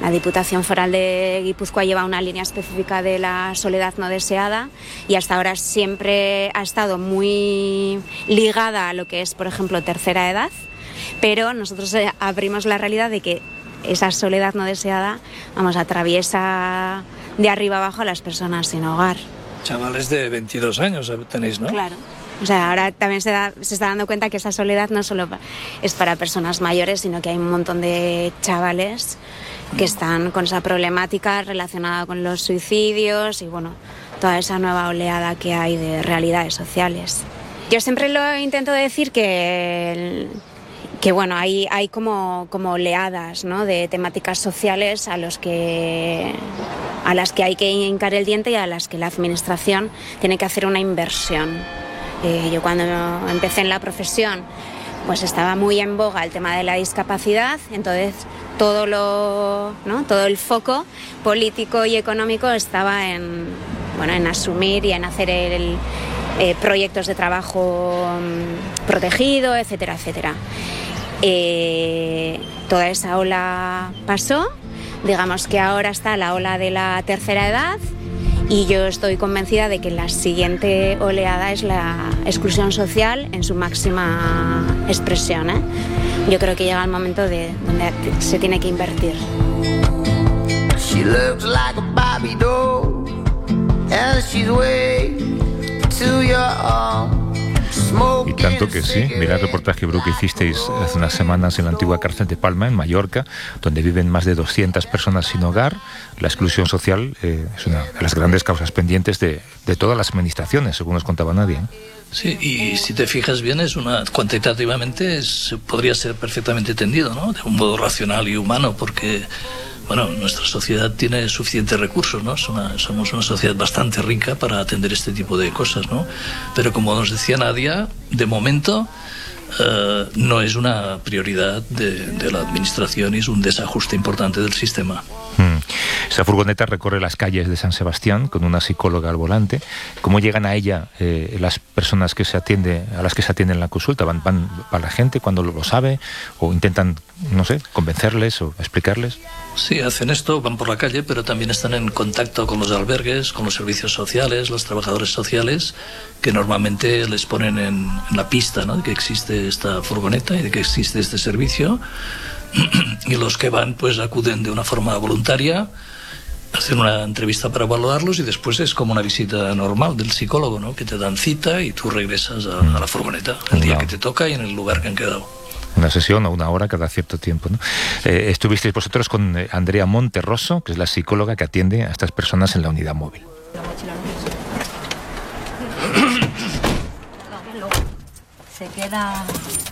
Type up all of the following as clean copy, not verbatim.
La Diputación Foral de Guipúzcoa lleva una línea específica de la soledad no deseada y hasta ahora siempre ha estado muy ligada a lo que es, por ejemplo, tercera edad, pero nosotros abrimos la realidad de que esa soledad no deseada, atraviesa de arriba abajo a las personas sin hogar. Chavales de 22 años tenéis, ¿no? Claro. O sea, ahora también se está dando cuenta que esa soledad no solo es para personas mayores, sino que hay un montón de chavales que están con esa problemática relacionada con los suicidios y bueno, toda esa nueva oleada que hay de realidades sociales. Yo siempre lo intento decir que bueno, hay como oleadas, ¿no?, de temáticas sociales a las que hay que hincar el diente y a las que la administración tiene que hacer una inversión. Yo cuando empecé en la profesión pues estaba muy en boga el tema de la discapacidad, entonces todo el foco político y económico estaba en asumir y en hacer proyectos de trabajo protegido, etcétera, etcétera. Toda esa ola pasó, digamos que ahora está la ola de la tercera edad y yo estoy convencida de que la siguiente oleada es la exclusión social en su máxima expresión, ¿eh? Yo creo que llega el momento donde se tiene que invertir. She looks like a Barbie doll and she's way to your arm. Y tanto que sí, mirad el reportaje, Bru, que hicisteis hace unas semanas en la antigua cárcel de Palma, en Mallorca, donde viven más de 200 personas sin hogar. La exclusión social es una de las grandes causas pendientes de todas las administraciones, según nos contaba Nadia, ¿eh? Sí, y si te fijas bien, cuantitativamente podría ser perfectamente entendido, ¿no?, de un modo racional y humano, porque bueno, nuestra sociedad tiene suficientes recursos, ¿no? Somos una sociedad bastante rica para atender este tipo de cosas, ¿no? Pero como nos decía Nadia, de momento no es una prioridad de la administración y es un desajuste importante del sistema. Esa furgoneta recorre las calles de San Sebastián con una psicóloga al volante. ¿Cómo llegan a ella las personas a las que se atiende en la consulta? ¿Van para la gente cuando lo sabe o intentan, no sé, convencerles o explicarles? Sí, hacen esto, van por la calle, pero también están en contacto con los albergues, con los servicios sociales, los trabajadores sociales, que normalmente les ponen en la pista, ¿no?, de que existe esta furgoneta y de que existe este servicio. Y los que van pues acuden de una forma voluntaria, hacen una entrevista para evaluarlos y después es como una visita normal del psicólogo, ¿no?, que te dan cita y tú regresas a la furgoneta el día que te toca y en el lugar que han quedado. Una sesión o una hora cada cierto tiempo, ¿no? Estuvisteis vosotros con Andrea Monterroso, que es la psicóloga que atiende a estas personas en la unidad móvil. Se queda...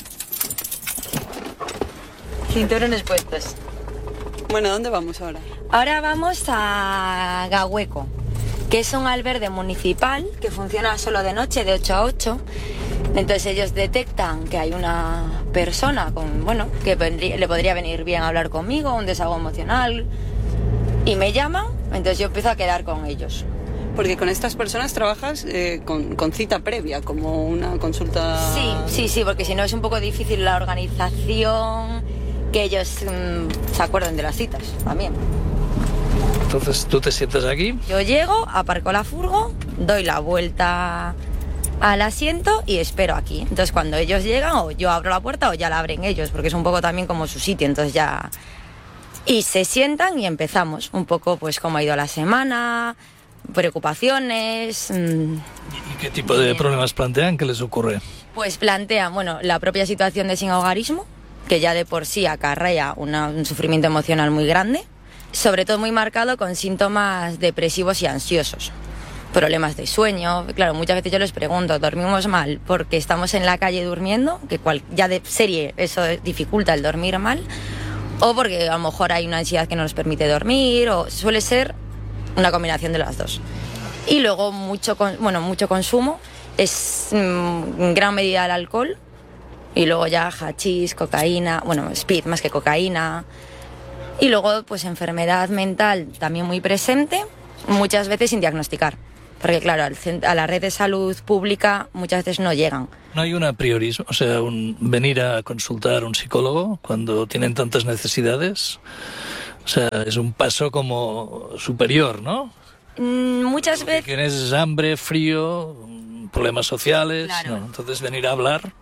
cinturones puestos. Bueno, ¿dónde vamos ahora? Ahora vamos a Gahueco, que es un albergue municipal que funciona solo de noche, de 8 a 8. Entonces ellos detectan que hay una persona que le podría venir bien hablar conmigo, un desahogo emocional, y me llaman, entonces yo empiezo a quedar con ellos. Porque con estas personas trabajas con cita previa, como una consulta... Sí, porque si no es un poco difícil la organización, que ellos se acuerden de las citas también. Entonces tú te sientas aquí. Yo llego, aparco la furgo, doy la vuelta al asiento y espero aquí. Entonces cuando ellos llegan, o yo abro la puerta o ya la abren ellos, porque es un poco también como su sitio, entonces ya... Y se sientan y empezamos un poco pues cómo ha ido la semana, preocupaciones... ¿Y qué tipo de problemas plantean? ¿Qué les ocurre? Pues plantean, la propia situación de sinhogarismo, que ya de por sí acarrea un sufrimiento emocional muy grande, sobre todo muy marcado con síntomas depresivos y ansiosos. Problemas de sueño, claro, muchas veces yo les pregunto, ¿dormimos mal porque estamos en la calle durmiendo? Que ya de serie eso dificulta el dormir mal, o porque a lo mejor hay una ansiedad que no nos permite dormir, o suele ser una combinación de las dos. Y luego mucho consumo, es en gran medida el alcohol, y luego ya hachís, cocaína, speed más que cocaína, y luego pues enfermedad mental también muy presente, muchas veces sin diagnosticar. Porque claro, a la red de salud pública muchas veces no llegan. ¿No hay un apriorismo? O sea, venir a consultar a un psicólogo cuando tienen tantas necesidades, O sea, es un paso como superior, ¿no? Muchas Porque veces... tienes hambre, frío, problemas sociales, Claro. ¿no? Entonces venir a hablar...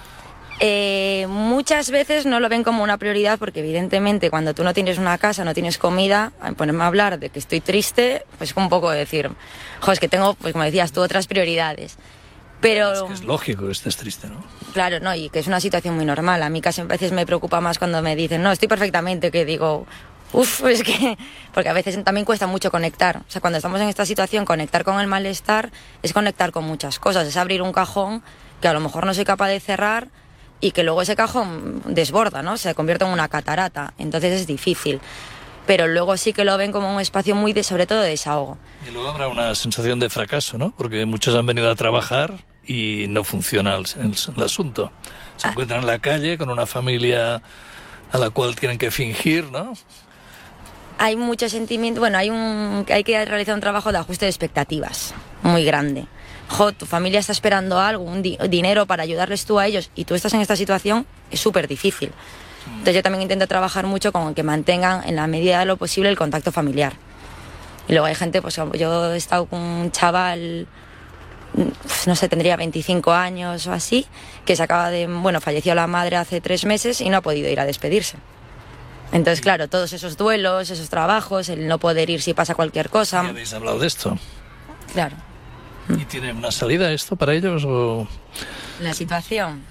Muchas veces no lo ven como una prioridad porque evidentemente cuando tú no tienes una casa, no tienes comida, ponerme a hablar de que estoy triste, pues es un poco decir, es que tengo, pues como decías tú, otras prioridades. Pero... Es que es lógico que estés triste, ¿no? Claro, no, y que es una situación muy normal. A mí casi a veces me preocupa más cuando me dicen, no, estoy perfectamente, que digo, es que... Porque a veces también cuesta mucho conectar. O sea, cuando estamos en esta situación, conectar con el malestar es conectar con muchas cosas. Es abrir un cajón que a lo mejor no soy capaz de cerrar y que luego ese cajón desborda, ¿no? Se convierte en una catarata. Entonces es difícil. Pero luego sí que lo ven como un espacio muy, sobre todo de desahogo. Y luego habrá una sensación de fracaso, ¿no? Porque muchos han venido a trabajar y no funciona el asunto. Se encuentran en la calle con una familia a la cual tienen que fingir, ¿no? Hay mucho sentimiento, bueno, hay que realizar un trabajo de ajuste de expectativas muy grande. Tu familia está esperando algo, dinero para ayudarles tú a ellos y tú estás en esta situación, es súper difícil. Entonces yo también intento trabajar mucho con que mantengan en la medida de lo posible el contacto familiar. Y luego hay gente, pues yo he estado con un chaval, pues, no sé, tendría 25 años o así, que se acaba de, falleció la madre hace 3 meses y no ha podido ir a despedirse. Entonces, claro, todos esos duelos, esos trabajos, el no poder ir si pasa cualquier cosa. ¿Ya habéis hablado de esto? Claro. ¿Y tiene una salida esto para ellos o...? La situación...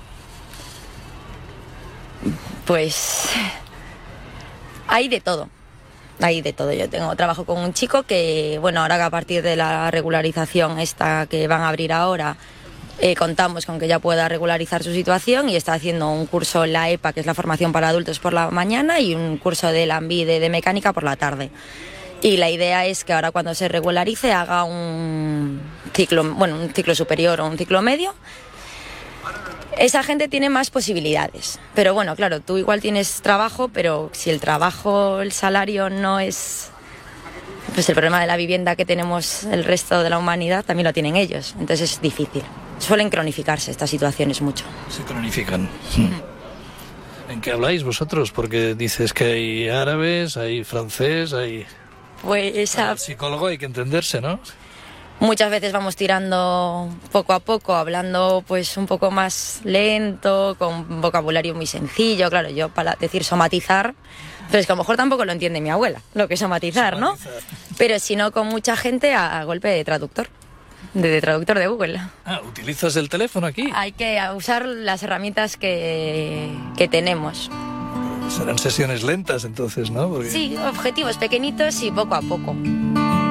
Pues... Hay de todo. Yo trabajo con un chico que, ahora que a partir de la regularización esta que van a abrir ahora, contamos con que ya pueda regularizar su situación y está haciendo un curso en la EPA, que es la formación para adultos, por la mañana y un curso de Lanbide de mecánica por la tarde. Y la idea es que ahora cuando se regularice haga un ciclo superior o un ciclo medio. Esa gente tiene más posibilidades. Pero claro, tú igual tienes trabajo, pero si el trabajo, el salario no es... Pues el problema de la vivienda que tenemos el resto de la humanidad también lo tienen ellos. Entonces es difícil. Suelen cronificarse estas situaciones mucho. Se cronifican. ¿En qué habláis vosotros? Porque dices que hay árabes, hay francés, hay... Pues Para el psicólogo hay que entenderse, ¿no? muchas veces vamos tirando poco a poco, hablando pues un poco más lento, con vocabulario muy sencillo. Claro, yo para decir somatizar, pero es que a lo mejor tampoco lo entiende mi abuela, lo que es somatizar, ¿no? Pero si no, con mucha gente a golpe de traductor. De traductor de Google. Ah, ¿utilizas el teléfono aquí? Hay que usar las herramientas que tenemos. Serán sesiones lentas entonces, ¿no? Porque... Sí, objetivos pequeñitos y poco a poco.